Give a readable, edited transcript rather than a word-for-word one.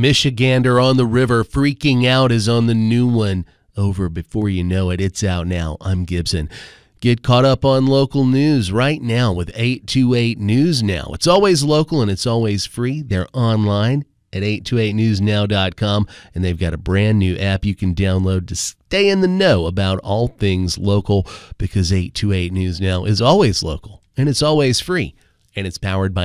Michigander on the River freaking out is on the new one. Over before you know it. It's out now. I'm Gibson. Get caught up on local news right now with 828 News Now. It's always local and it's always free. They're online at 828newsnow.com, and they've got a brand new app you can download to stay in the know about all things local, because 828 News Now is always local and it's always free, and it's powered by